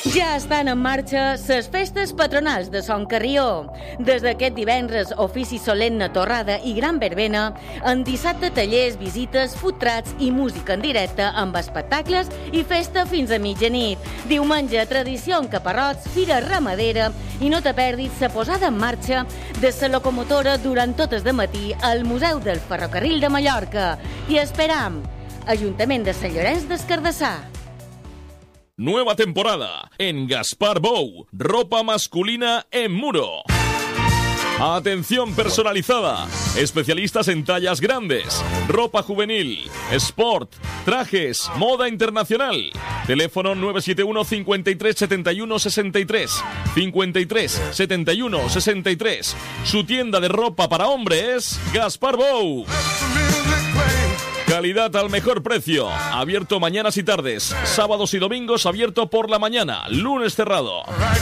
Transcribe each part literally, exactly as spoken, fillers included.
Ja estan en marxa les festes patronals de Son Carrió. Des d'aquest divendres, ofici solemne torrada i gran verbena, en dissabte tallers, visites, food trucks i música en directe amb espectacles i festa fins a mitjanit. Diumenge, tradició en caparrots, fira ramadera i no te perdis la posada en marxa de la locomotora durant totes de matí al Museu del Ferrocarril de Mallorca. I esperam, Ajuntament de Sant Llorenç des Cardassar. Nueva temporada en Gaspar Bou, ropa masculina en Muro. Atención personalizada, especialistas en tallas grandes, ropa juvenil, sport, trajes, moda internacional. Teléfono nueve siete uno, cincuenta y tres, setenta y uno, sesenta y tres, cincuenta y tres, setenta y uno, sesenta y tres. Su tienda de ropa para hombres, Gaspar Bou. Calidad al mejor precio. Abierto mañanas y tardes. Sábados y domingos abierto por la mañana. Lunes cerrado.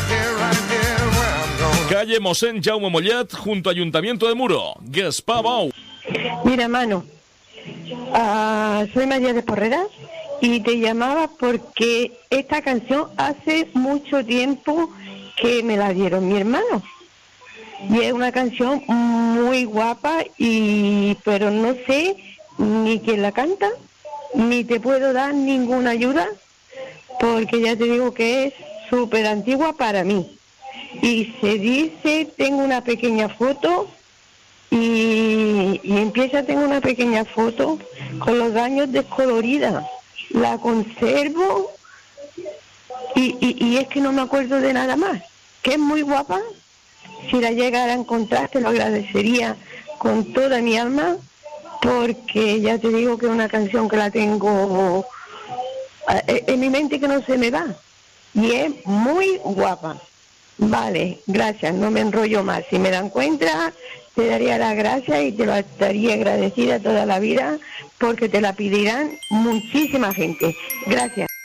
Calle Mosén Jaume Mollet, junto a Ayuntamiento de Muro. Gaspar Bou. Mira, mano. Uh, soy María de Porreras y te llamaba porque esta canción hace mucho tiempo que me la dieron mi hermano. Y es una canción muy guapa, y pero no sé ni quién la canta, ni te puedo dar ninguna ayuda, porque ya te digo que es súper antigua para mí. Y se dice, tengo una pequeña foto, y, y empieza, tengo una pequeña foto con los años descolorida. La conservo, y, y, y es que no me acuerdo de nada más, que es muy guapa. Si la llegara a encontrar, te lo agradecería con toda mi alma, porque ya te digo que es una canción que la tengo en mi mente, que no se me va, y es muy guapa. Vale, gracias, no me enrollo más. Si me la encuentras, te daría las gracias y te lo estaría agradecida toda la vida, porque te la pedirán muchísima gente. Gracias.